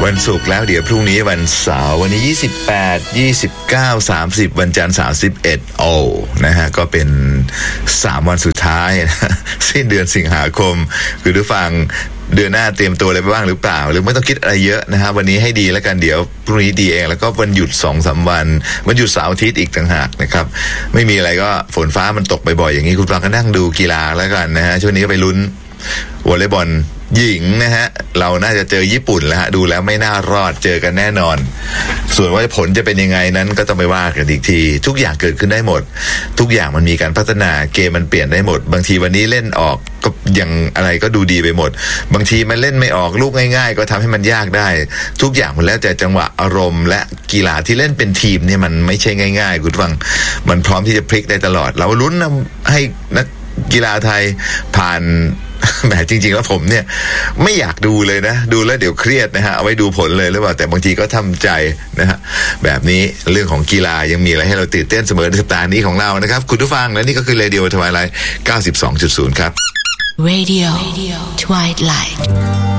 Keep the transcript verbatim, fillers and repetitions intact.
วันศุกร์แล้วเดี๋ยวพรุ่งนี้วันเสาร์วันนี้ยี่สิบแปด ยี่สิบเก้า สามสิบวันจันทร์สามสิบเอ็ดโอ้นะฮะก็เป็นสามวันสุดท้ายนะสิ้นเดือนสิงหาคมคือทุกฟังเดือนหน้าเตรียมตัวอะไรไปบ้างหรือเปล่าหรือไม่ต้องคิดอะไรเยอะนะฮะวันนี้ให้ดีแล้วกันเดี๋ยวพรุ่งนี้ดีเองแล้วก็วันหยุด สองสาม วันวันหยุดเสาร์อาทิตย์อีกต่างหากนะครับไม่มีอะไรก็ฝนฟ้ามันตกบ่อยๆอย่างนี้คุณฟังก็นั่งดูกีฬาแล้วกันนะฮะช่วงนี้ก็ไปลุ้นวอลเลย์บอลหญิงนะฮะเราน่าจะเจอญี่ปุ่นแล้วฮะดูแล้วไม่น่ารอดเจอกันแน่นอนส่วนว่าผลจะเป็นยังไงนั้นก็ต้องไปว่ากันอีกทีทุกอย่างเกิดขึ้นได้หมดทุกอย่างมันมีการพัฒนาเกมมันเปลี่ยนได้หมดบางทีวันนี้เล่นออกก็ยังอะไรก็ดูดีไปหมดบางทีมันเล่นไม่ออกลูกง่ายๆก็ทำให้มันยากได้ทุกอย่างมันแล้วแต่จังหวะอารมณ์และกีฬาที่เล่นเป็นทีมเนี่ยมันไม่ใช่ง่ายๆคุณฟังมันพร้อมที่จะพลิกได้ตลอดเราลุ้นให้นักกีฬาไทยผ่านแหมจริงๆแล้วผมเนี่ยไม่อยากดูเลยนะดูแล้วเดี๋ยวเครียดนะฮะเอาไว้ดูผลเลยหรือเปล่าแต่บางทีก็ทำใจนะฮะแบบนี้เรื่องของกีฬายังมีอะไรให้เราตื่นเต้นเสมอในสัปดาห์นี้ของเรานะครับคุณผู้ฟังและนี่ก็คือ Radio Twilight เก้าสิบสองจุดศูนย์ ครับ Radio Twilight